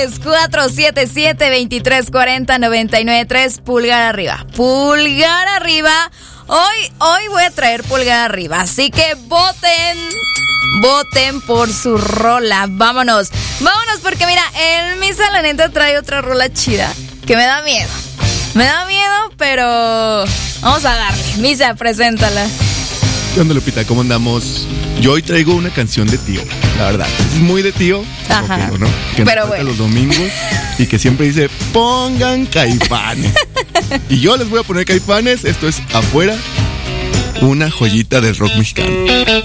347-723-40-993. Pulgar arriba. Pulgar arriba. Hoy voy a traer pulgar arriba. Así que voten por su rola. Vámonos porque mira, el Misa la neta trae otra rola chida que me da miedo. Pero vamos a darle. Misa, preséntala. ¿Qué onda, Lupita? ¿Cómo andamos? Yo hoy traigo una canción de tío, la verdad. Es muy de tío. Ajá. Tío, ¿no? Que pero nos bueno. los domingos y que siempre dice, pongan Caifanes. Y yo les voy a poner Caifanes. Esto es Afuera, una joyita del rock mexicano.